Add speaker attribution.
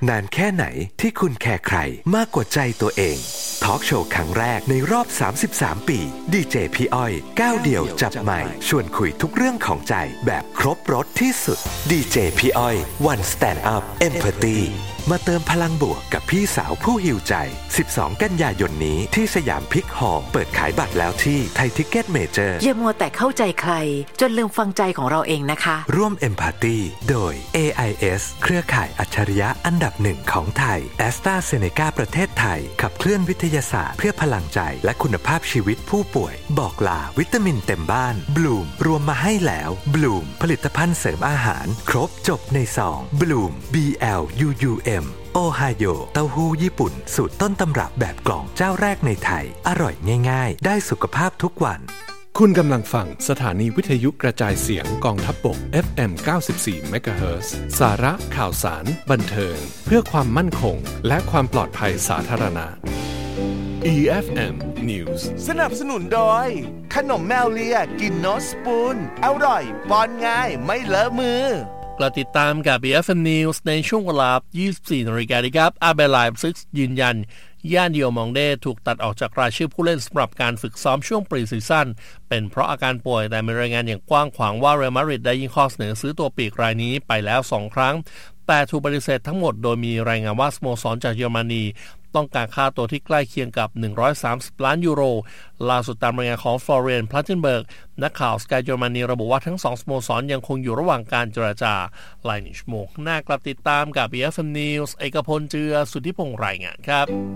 Speaker 1: นานแค่ไหนที่คุณแคร์ใครมากกว่าใจตัวเองทอล์กโชว์ครั้งแรกในรอบ33ปีดีเจพี่อ้อยก้าวเดี่ยวจับไมค์ชวนคุยทุกเรื่องของใจแบบครบรสที่สุดดีเจพี่อ้อย One Stand Up Empathy มาเติมพลังบวกกับพี่สาวผู้หิวใจ12กันยายนนี้ที่สยามพิกฮอลล์เปิดขายบัตรแล้วที่ไทยทิกเก็ตเมเจอร์
Speaker 2: อย่ามัวแต่เข้าใจใครจนลืมฟังใจของเราเองนะคะ
Speaker 1: ร่วม Empathy โดย AIS เครือข่ายอัจฉริยะอันดับหนึ่งของไทย AstraZeneca ประเทศไทยขับเคลื่อนวิทยาศาสตร์เพื่อพลังใจและคุณภาพชีวิตผู้ป่วยบอกลาวิตามินเต็มบ้าน Bloom รวมมาให้แล้ว Bloom ผลิตภัณฑ์เสริมอาหารครบจบในซอง Bloom BLUUM โอไฮโอเต้าหู้ญี่ปุ่นสูตรต้นตำรับแบบกล่องเจ้าแรกในไทยอร่อยง่ายๆได้สุขภาพทุกวัน
Speaker 3: คุณกำลังฟังสถานีวิทยุกระจายเสียงกองทัพบก FM 94 MHz สาระข่าวสารบันเทิงเพื่อความมั่นคงและความปลอดภัยสาธารณะ EFM News
Speaker 4: สนับสนุนโดยขนมแมวเลียกินโนสปูนอร่อยป้อนง่ายไม่เลอะมือก
Speaker 5: ลับติดตามกับ EFM News ในช่วงเวลา 24 นาฬิกาครับอาเบลไลฟ์ซิกยืนยันย่านเดียวมองเด้ถูกตัดออกจากรายชื่อผู้เล่นสำหรับการฝึกซ้อมช่วงปรีซีซั่นเป็นเพราะอาการป่วยแต่มีรายงานอย่างกว้างขวางว่าเรอัลมาดริดได้ยื่นข้อเสนอซื้อตัวปีกรายนี้ไปแล้ว2ครั้งแต่ถูกปฏิเสธทั้งหมดโดยมีรายงานว่าสโมสรจากเยอรมนีต้องการค่าตัวที่ใกล้เคียงกับ130ล้านยูโรล่าสุดตามรายงานของฟลอเรียน พลัตเทนเบิร์กนักข่าวสกายเยอรมนีระบุว่าทั้ง2สโมสรยังคงอยู่ระหว่างการเจรจาหลายชั่วโมงหน้ากลับติดตามกับ EFM News เอกพลเจือสุทธิพงษ์รายงานครับ